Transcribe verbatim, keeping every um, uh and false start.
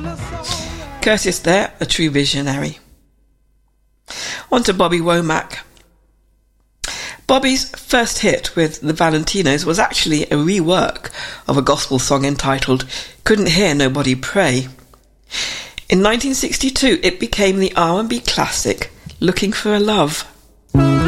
Curtis there, a true visionary. On to Bobby Womack. Bobby's first hit with the Valentinos was actually a rework of a gospel song entitled Couldn't Hear Nobody Pray. In nineteen sixty-two, it became the R and B classic Looking for a Love.